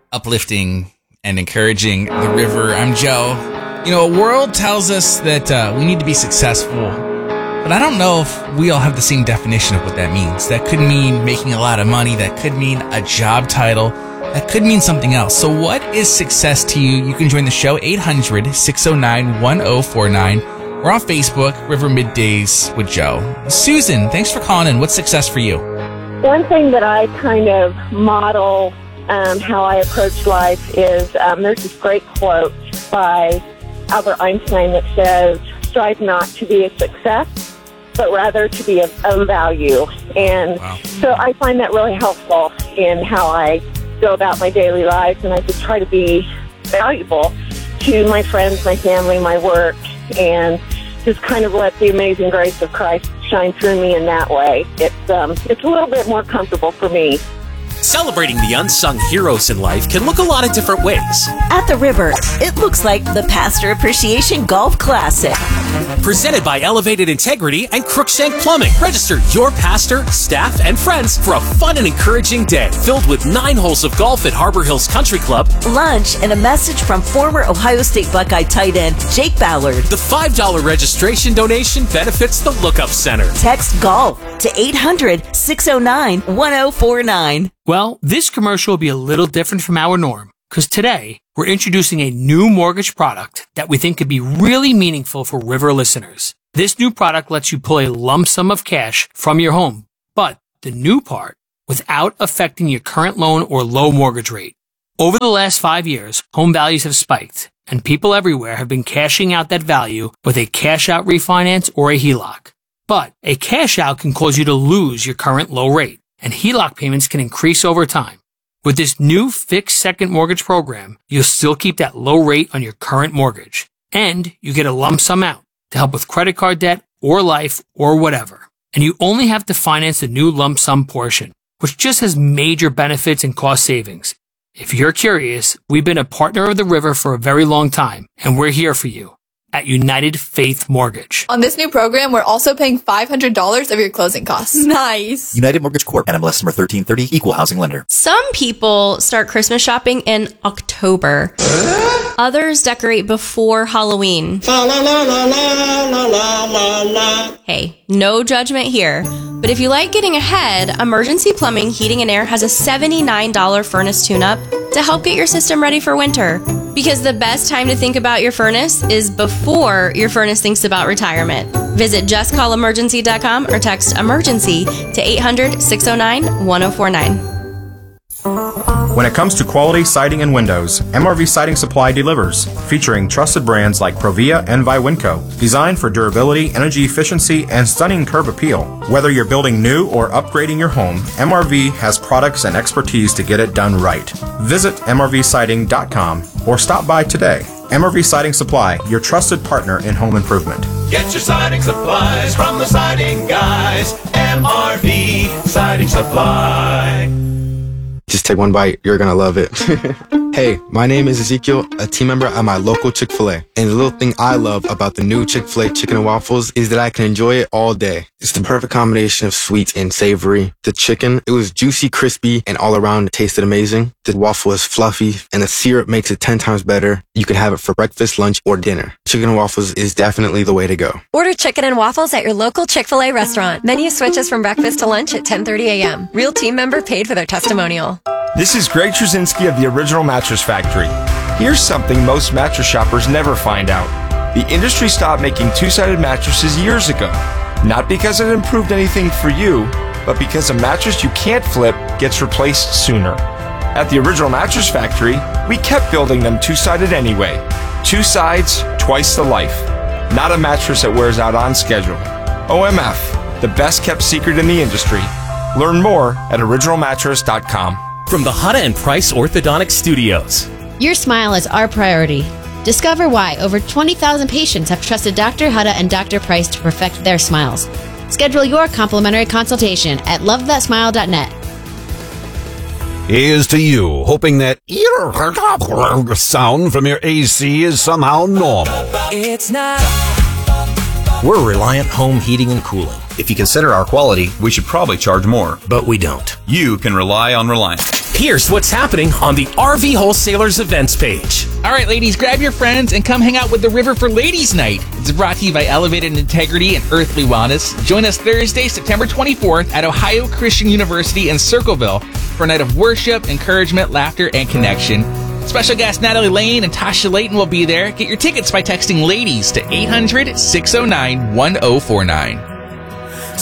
uplifting and encouraging the river. I'm Joe. You know, a world tells us that we need to be successful, but I don't know if we all have the same definition of what that means. That could mean making a lot of money. That could mean a job title. That could mean something else. So what is success to you? You can join the show, 800-609-1049. We're on Facebook, River Middays with Joe. Susan, thanks for calling in. What's success for you? One thing that I kind of model how I approach life is there's this great quote by Albert Einstein that says, strive not to be a success, but rather to be of value. And so I find that really helpful in how I go about my daily life, and I just try to be valuable to my friends, my family, my work, and just kind of let the amazing grace of Christ shine through me in that way. It's a little bit more comfortable for me. Celebrating the unsung heroes in life can look a lot of different ways. At the River, it looks like the Pastor Appreciation Golf Classic. Presented by Elevated Integrity and Crookshank Plumbing. Register your pastor, staff, and friends for a fun and encouraging day filled with 9 holes of golf at Harbor Hills Country Club, lunch, and a message from former Ohio State Buckeye tight end Jake Ballard. The $5 registration donation benefits the Lookup Center. Text GOLF to 800-609-1049. Well, this commercial will be a little different from our norm, because today we're introducing a new mortgage product that we think could be really meaningful for River listeners. This new product lets you pull a lump sum of cash from your home, but the new part, without affecting your current loan or low mortgage rate. Over the last 5 years, home values have spiked, and people everywhere have been cashing out that value with a cash-out refinance or a HELOC. But a cash-out can cause you to lose your current low rate, and HELOC payments can increase over time. With this new fixed second mortgage program, you'll still keep that low rate on your current mortgage, and you get a lump sum out to help with credit card debt or life or whatever. And you only have to finance the new lump sum portion, which just has major benefits and cost savings. If you're curious, we've been a partner of the River for a very long time, and we're here for you at United Faith Mortgage. On this new program, we're also paying $500 of your closing costs. Nice. United Mortgage Corp. NMLS number 1330, Equal Housing Lender. Some people start Christmas shopping in October. Others decorate before Halloween. Hey, no judgment here. But if you like getting ahead, Emergency Plumbing, Heating and Air has a $79 furnace tune-up to help get your system ready for winter. Because the best time to think about your furnace is before your furnace thinks about retirement. Visit justcallemergency.com or text emergency to 800-609-1049. When it comes to quality siding and windows, MRV Siding Supply delivers, featuring trusted brands like Provia and Viwinco, designed for durability, energy efficiency, and stunning curb appeal. Whether you're building new or upgrading your home, MRV has products and expertise to get it done right. Visit mrvsiding.com or stop by today. MRV Siding Supply, your trusted partner in home improvement. Get your siding supplies from the siding guys. MRV Siding Supply. Just take one bite. You're going to love it. Hey, my name is Ezekiel, a team member at my local Chick-fil-A. And the little thing I love about the new Chick-fil-A chicken and waffles is that I can enjoy it all day. It's the perfect combination of sweet and savory. The chicken, it was juicy, crispy, and all around it tasted amazing. The waffle is fluffy, and the syrup makes it 10 times better. You can have it for breakfast, lunch, or dinner. Chicken and waffles is definitely the way to go. Order chicken and waffles at your local Chick-fil-A restaurant. Menu switches from breakfast to lunch at 10:30 a.m. Real team member paid for their testimonial. This is Greg Trzynski of the Original Mattress Factory. Here's something most mattress shoppers never find out. The industry stopped making two-sided mattresses years ago. Not because it improved anything for you, but because a mattress you can't flip gets replaced sooner. At the Original Mattress Factory, we kept building them two-sided anyway. 2 sides, twice the life. Not a mattress that wears out on schedule. OMF, the best kept secret in the industry. Learn more at originalmattress.com. From the Hutta and Price Orthodontic Studios. Your smile is our priority. Discover why over 20,000 patients have trusted Dr. Hutta and Dr. Price to perfect their smiles. Schedule your complimentary consultation at lovethatsmile.net. Here's to you, hoping that ear sound from your AC is somehow normal. It's not. We're Reliant Home Heating and Cooling, If you consider our quality, we should probably charge more. But we don't. You can rely on Reliant. Here's what's happening on the RV Wholesalers events page. All right, ladies, grab your friends and come hang out with the River for Ladies Night. It's brought to you by Elevated Integrity and Earthly Wellness. Join us Thursday, September 24th at Ohio Christian University in Circleville for a night of worship, encouragement, laughter, and connection. Special guests Natalie Lane and Tasha Layton will be there. Get your tickets by texting LADIES to 800-609-1049.